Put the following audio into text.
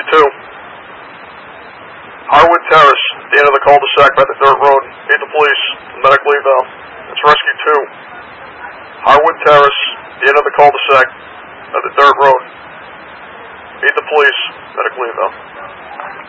2. Harwood Terrace, the end of the cul-de-sac by the dirt road. Need the police. Medical eval. It's rescue 2. Harwood Terrace, the end of the cul-de-sac by the dirt road. Need the police. Medical eval.